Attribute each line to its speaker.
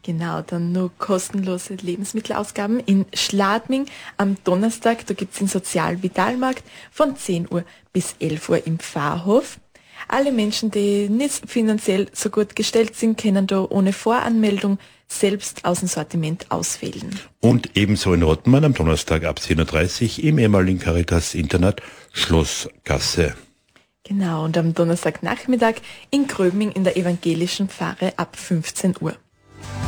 Speaker 1: Genau, dann nur kostenlose Lebensmittelausgaben in Schladming am Donnerstag. Da gibt's den Sozialvitalmarkt von 10 Uhr bis 11 Uhr im Pfarrhof. Alle Menschen, die nicht finanziell so gut gestellt sind, können da ohne Voranmeldung selbst aus dem Sortiment auswählen.
Speaker 2: Und ebenso in Rottmann am Donnerstag ab 10.30 Uhr im ehemaligen Caritas-Internat Schlossgasse.
Speaker 1: Genau, und am Donnerstagnachmittag in Gröbming in der evangelischen Pfarre ab 15 Uhr.